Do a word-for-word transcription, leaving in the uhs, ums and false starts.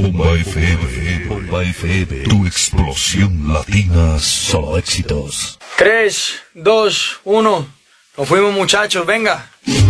Bomba F M, Bomba F M, tu explosión latina, solo éxitos. tres, dos, uno, nos fuimos muchachos, venga.